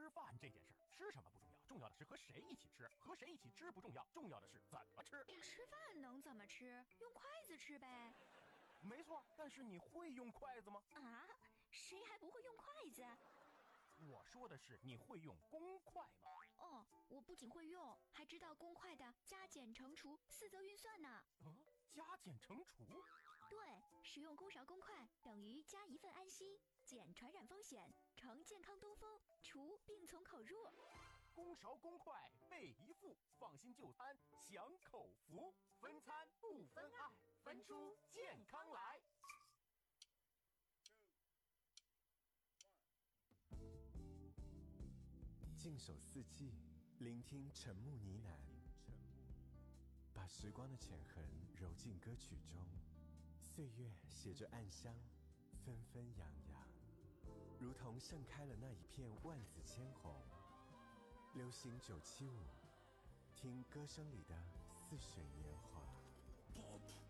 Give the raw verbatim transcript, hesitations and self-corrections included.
吃饭这件事儿，吃什么不重要，重要的是和谁一起吃。和谁一起吃不重要，重要的是怎么吃。 吃饭能怎么吃？用筷子吃呗。 没错，但是你会用筷子吗？ 啊，谁还不会用筷子？ 我说的是你会用公筷吗？ 哦，我不仅会用，还知道公筷的加减乘除四则运算呢。 啊，加减乘除？ 对，使用公勺公筷等于加一份安心，减传染风险，乘健康东风，除病从口入。 公勺公筷备一副，放心就餐享口福，分餐不分爱，分出健康来。 静守四季，聆听沉木呢喃，把时光的浅痕揉进歌曲中，岁月携着暗香，纷纷扬扬，如同盛开了那一片万紫千红。流行九七五，听歌声里的似水年华。